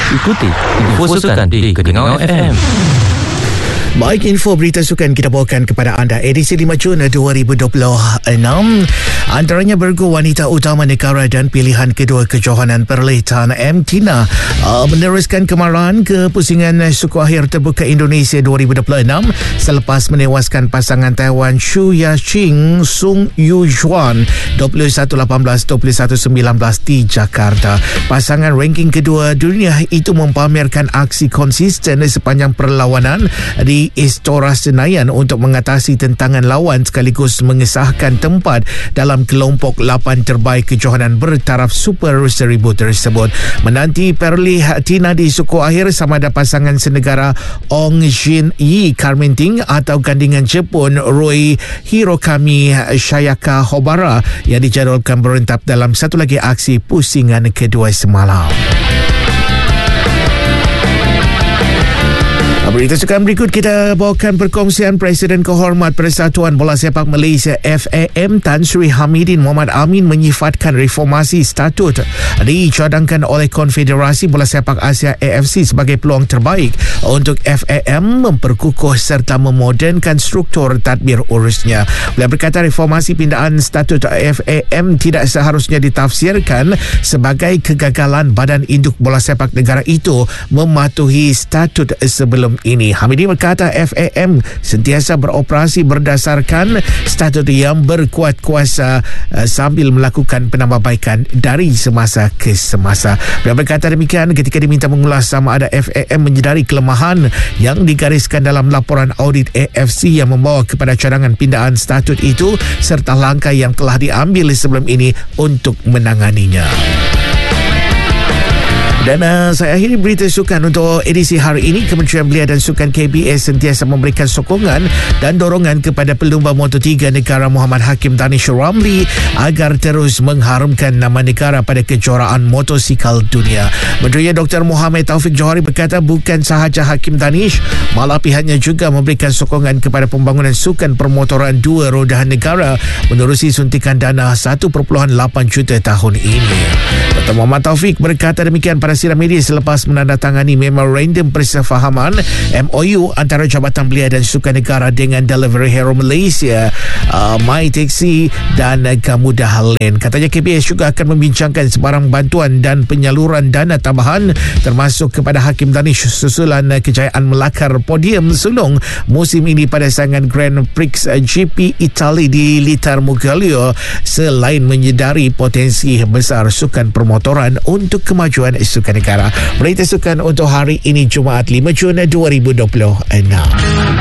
Ikuti info sukan di Keningau FM. Baik, info berita sukan kita bawakan kepada anda edisi 5 Jun 2026. Antaranya bergu wanita utama negara dan pilihan kedua kejohanan perletan M. Tina meneruskan kemarahan ke pusingan suku akhir terbuka Indonesia 2026 selepas menewaskan pasangan Taiwan Xu Yaqing Sung Yu Juan 21-18-21-19 di Jakarta. Pasangan ranking kedua dunia itu mempamerkan aksi konsisten sepanjang perlawanan di Istora Senayan untuk mengatasi tentangan lawan sekaligus mengesahkan tempat dalam kelompok 8 terbaik kejohanan bertaraf Super 1000 tersebut. Menanti Perli Tina di suku akhir sama ada pasangan senegara Ong Jin Yi Karmenting atau gandingan Jepun Roi Hirokami Shayaka Hobara yang dijadualkan berentap dalam satu lagi aksi pusingan kedua semalam. Berita sukan berikut kita bawakan perkongsian Presiden Kehormat Persatuan Bola Sepak Malaysia FAM Tan Sri Hamidin Muhammad Amin menyifatkan reformasi statut dicadangkan oleh Konfederasi Bola Sepak Asia AFC sebagai peluang terbaik untuk FAM memperkukuh serta memodernkan struktur tadbir urusnya. Beliau berkata reformasi pindaan statut FAM tidak seharusnya ditafsirkan sebagai kegagalan Badan Induk Bola Sepak negara itu mematuhi statut sebelum ini. Hamidin berkata FAM sentiasa beroperasi berdasarkan statut yang berkuat kuasa sambil melakukan penambahbaikan dari semasa ke semasa. Beliau berkata demikian ketika diminta mengulas sama ada FAM menyedari kelemahan yang digariskan dalam laporan audit AFC yang membawa kepada cadangan pindaan statut itu serta langkah yang telah diambil sebelum ini untuk menanganinya. Dan saya akhiri berita sukan untuk edisi hari ini. Kementerian Belia dan Sukan KBS sentiasa memberikan sokongan dan dorongan kepada pelumba Moto3 negara Muhammad Hakim Danish Ramli agar terus mengharumkan nama negara pada kejuaraan motosikal dunia. Menteri Dr. Muhammad Taufik Johari berkata bukan sahaja Hakim Danish, malah pihaknya juga memberikan sokongan kepada pembangunan sukan permotoran dua roda negara menerusi suntikan dana 1.8 juta tahun ini. Dr. Muhammad Taufik berkata demikian pada siaran media selepas menandatangani Memorandum Persefahaman MOU antara Jabatan Belia dan Sukan Negara dengan Delivery Hero Malaysia, My Taxi dan Gamudah Lane. Katanya KBS juga akan membincangkan sebarang bantuan dan penyaluran dana tambahan termasuk kepada Hakim Danish susulan kejayaan melakar podium sulung musim ini pada saingan Grand Prix GP Itali di Litar Mugello selain menyedari potensi besar sukan permotoran untuk kemajuan sukan negara. Berita sukan untuk hari ini Jumaat 5 Jun 2026.